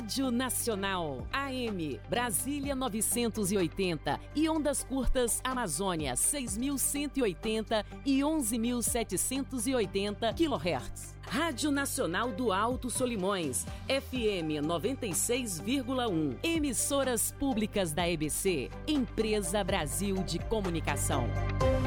Rádio Nacional, AM, Brasília 980 e ondas curtas Amazônia 6.180 e 11.780 kHz. Rádio Nacional do Alto Solimões, FM 96,1. Emissoras públicas da EBC, Empresa Brasil de Comunicação.